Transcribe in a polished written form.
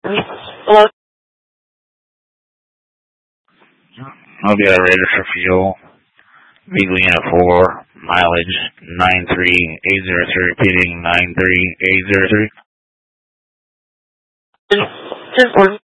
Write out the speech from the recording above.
Hello? I'll be Radar for fuel. Vehicle Unit 4, mileage 93803, repeating 93803. 10-4.